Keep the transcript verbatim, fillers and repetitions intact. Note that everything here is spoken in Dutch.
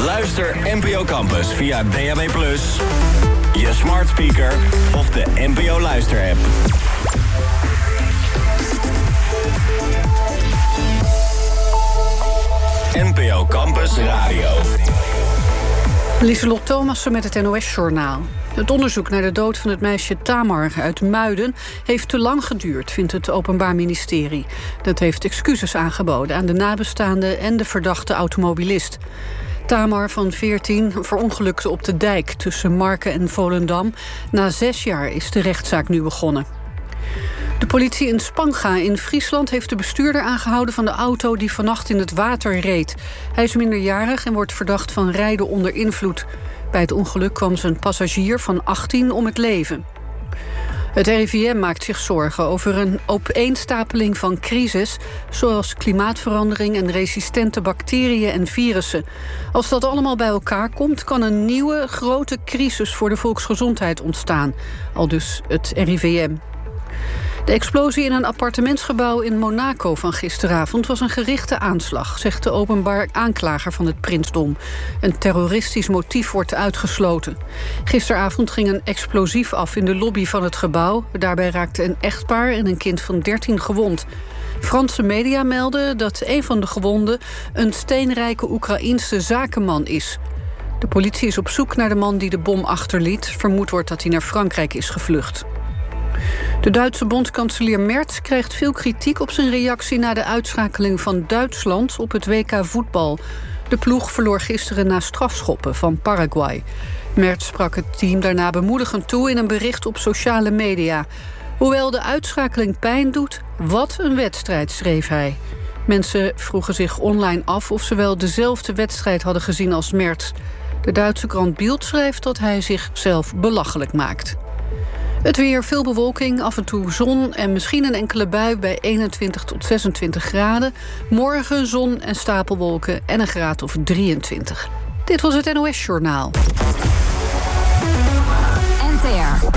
Luister N P O Campus via D A B plus, je smart speaker of de N P O Luister-app. N P O Campus Radio. Lieselot Thomassen met het N O S-journaal. Het onderzoek naar de dood van het meisje Tamar uit Muiden heeft te lang geduurd, vindt het Openbaar Ministerie. Dat heeft excuses aangeboden aan de nabestaanden en de verdachte automobilist. Tamar van veertien verongelukte op de dijk tussen Marken en Volendam. Na zes jaar is de rechtszaak nu begonnen. De politie in Spanga in Friesland heeft de bestuurder aangehouden van de auto die vannacht in het water reed. Hij is minderjarig en wordt verdacht van rijden onder invloed. Bij het ongeluk kwam zijn passagier van achttien om het leven. Het R I V M maakt zich zorgen over een opeenstapeling van crises, zoals klimaatverandering en resistente bacteriën en virussen. Als dat allemaal bij elkaar komt, kan een nieuwe grote crisis voor de volksgezondheid ontstaan, aldus het R I V M. De explosie in een appartementsgebouw in Monaco van gisteravond was een gerichte aanslag, zegt de openbaar aanklager van het prinsdom. Een terroristisch motief wordt uitgesloten. Gisteravond ging een explosief af in de lobby van het gebouw. Daarbij raakte een echtpaar en een kind van dertien gewond. Franse media melden dat een van de gewonden een steenrijke Oekraïense zakenman is. De politie is op zoek naar de man die de bom achterliet. Vermoed wordt dat hij naar Frankrijk is gevlucht. De Duitse bondskanselier Merz krijgt veel kritiek op zijn reactie na de uitschakeling van Duitsland op het W K voetbal. De ploeg verloor gisteren na strafschoppen van Paraguay. Merz sprak het team daarna bemoedigend toe in een bericht op sociale media. Hoewel de uitschakeling pijn doet, wat een wedstrijd, schreef hij. Mensen vroegen zich online af of ze wel dezelfde wedstrijd hadden gezien als Merz. De Duitse krant Bild schrijft dat hij zichzelf belachelijk maakt. Het weer, veel bewolking, af en toe zon en misschien een enkele bui bij eenentwintig tot zesentwintig graden. Morgen zon en stapelwolken en een graad of drieëntwintig. Dit was het N O S-journaal. N T R